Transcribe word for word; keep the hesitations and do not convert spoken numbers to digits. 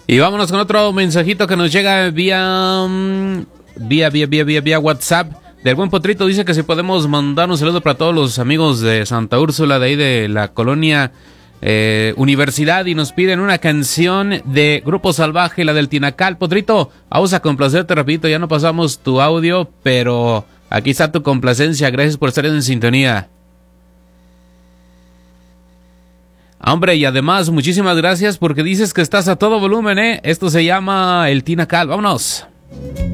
Y vámonos con otro mensajito que nos llega vía, mm, vía, vía, vía, vía, vía WhatsApp. Del buen Potrito dice que si podemos mandar un saludo para todos los amigos de Santa Úrsula, de ahí de la colonia eh, Universidad, y nos piden una canción de Grupo Salvaje, la del Tinacal. Potrito, vamos a complacerte rapidito, ya no pasamos tu audio, pero aquí está tu complacencia. Gracias por estar en sintonía. Hombre, y además, muchísimas gracias porque dices que estás a todo volumen, ¿eh? Esto se llama el Tinacal. Vámonos.